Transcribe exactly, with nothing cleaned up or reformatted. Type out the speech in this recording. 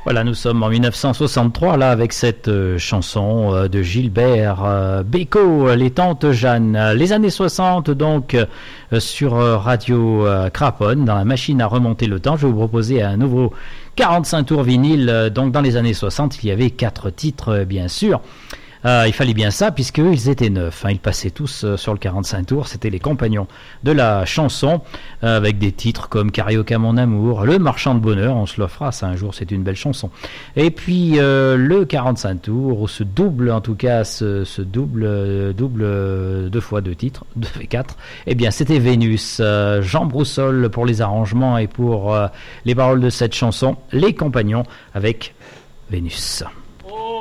Voilà, nous sommes en dix-neuf cent soixante-trois, là, avec cette euh, chanson euh, de Gilbert euh, Bécaud, Les Tantes Jeanne. Les années soixante, donc, euh, sur euh, Radio euh, Craponne, dans la machine à remonter le temps, je vais vous proposer un nouveau quarante-cinq tours vinyle. Euh, donc, dans les années soixante, il y avait quatre titres, euh, bien sûr. Euh, il fallait bien ça, puisqu'ils étaient neufs. Hein. Ils passaient tous euh, sur le quarante-cinq tours. C'était les compagnons de la chanson, euh, avec des titres comme Carioca mon amour, Le Marchand de Bonheur, on se le fera, ça un jour, c'est une belle chanson. Et puis euh, le quarante-cinq tours, ou ce double, en tout cas, ce, ce double, euh, double euh, deux fois deux titres, deux et quatre, eh bien c'était Vénus. Euh, Jean Broussol pour les arrangements et pour euh, les paroles de cette chanson, Les Compagnons avec Vénus.